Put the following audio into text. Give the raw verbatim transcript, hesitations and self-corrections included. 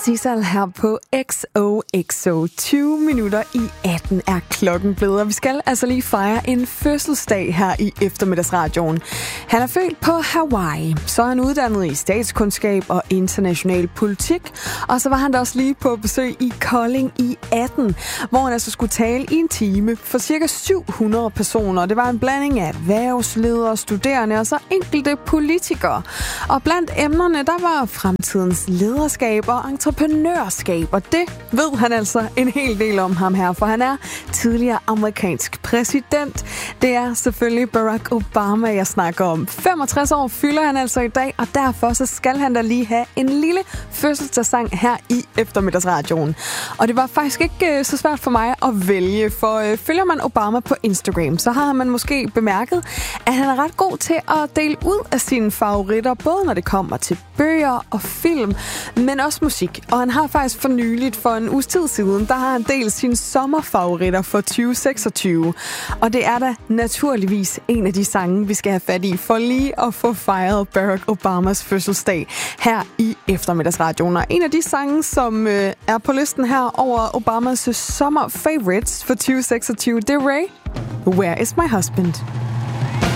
Sissel her på X O X O. tyve minutter i atten er klokken blevet, og vi skal altså lige fejre en fødselsdag her i eftermiddagsradioen. Han er født på Hawaii, så er han uddannet i statskundskab og international politik, og så var han da også lige på besøg i Kolding i atten, hvor han altså skulle tale i en time for cirka syv hundrede personer. Det var en blanding af erhvervsledere, studerende og så enkelte politikere. Og blandt emnerne, der var fremtidens lederskab og entreprenørskab, og det ved han altså en hel del om ham her, for han er tidligere amerikansk præsident. Det er selvfølgelig Barack Obama, jeg snakker om. femogtres år fylder han altså i dag, og derfor så skal han da lige have en lille fødselsdagssang her i eftermiddagsradioen. Og det var faktisk ikke øh, så svært for mig at vælge, for øh, følger man Obama på Instagram, så har man måske bemærket, at han er ret god til at dele ud af sine favoritter, både når det kommer til bøger og film, men også musik. Og han har faktisk for nyligt, for en uges tid siden, der har han delt sine sommerfavoritter for tyve seksogtyve. Og det er da naturligvis en af de sange, vi skal have fat i, for lige at få fejret Barack Obamas fødselsdag her i eftermiddagsradioen. Og en af de sange, som øh, er på listen her over Obamas sommer favorites for tyve seksogtyve, det er Ray, Where is my husband?